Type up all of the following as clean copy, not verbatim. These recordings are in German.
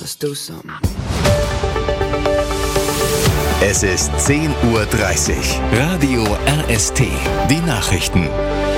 Let's do something. Es ist 10:30 Uhr. Radio RST. Die Nachrichten.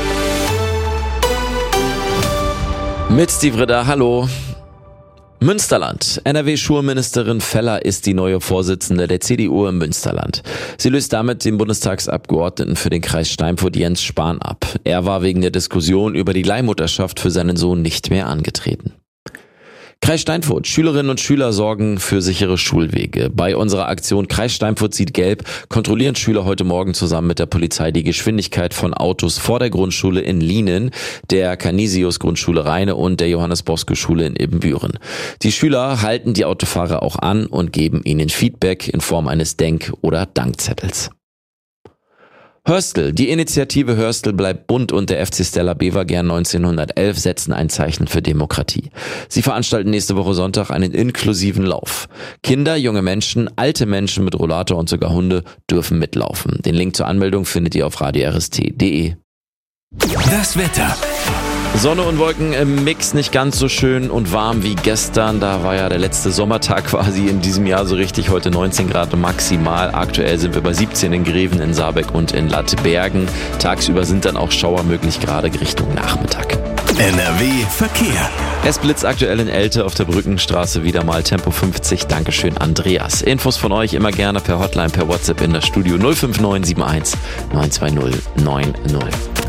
Mit Steve Ritter, hallo. Münsterland. NRW-Schulministerin Feller ist die neue Vorsitzende der CDU im Münsterland. Sie löst damit den Bundestagsabgeordneten für den Kreis Steinfurt Jens Spahn ab. Er war wegen der Diskussion über die Leihmutterschaft für seinen Sohn nicht mehr angetreten. Kreis Steinfurt. Schülerinnen und Schüler sorgen für sichere Schulwege. Bei unserer Aktion Kreis Steinfurt sieht gelb kontrollieren Schüler heute Morgen zusammen mit der Polizei die Geschwindigkeit von Autos vor der Grundschule in Lienen, der Canisius-Grundschule Rheine und der Johannes-Bosco-Schule in Ibbenbüren. Die Schüler halten die Autofahrer auch an und geben ihnen Feedback in Form eines Denk- oder Dankzettels. Hörstel. Die Initiative Hörstel bleibt bunt und der FC Stella Bevergern 1911 setzen ein Zeichen für Demokratie. Sie veranstalten nächste Woche Sonntag einen inklusiven Lauf. Kinder, junge Menschen, alte Menschen mit Rollator und sogar Hunde dürfen mitlaufen. Den Link zur Anmeldung findet ihr auf radiorst.de. Das Wetter. Sonne und Wolken im Mix, nicht ganz so schön und warm wie gestern. Da war ja der letzte Sommertag quasi in diesem Jahr so richtig. Heute 19 Grad maximal. Aktuell sind wir bei 17 in Greven, in Saarbeck und in Lattbergen. Tagsüber sind dann auch Schauer möglich, gerade Richtung Nachmittag. NRW Verkehr. Es blitzt aktuell in Elte auf der Brückenstraße wieder mal Tempo 50. Dankeschön, Andreas. Infos von euch immer gerne per Hotline, per WhatsApp in das Studio 05971 920 90.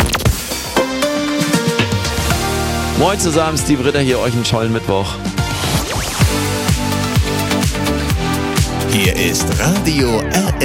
Moin zusammen, Steve Ritter hier, euch einen tollen Mittwoch. Hier ist Radio RST.